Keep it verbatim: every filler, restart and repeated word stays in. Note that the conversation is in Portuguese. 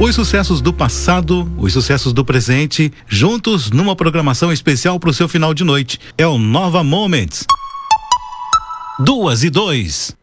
Os sucessos do passado, os sucessos do presente, juntos numa programação especial para o seu final de noite. É o Nova Moments. Duas e dois.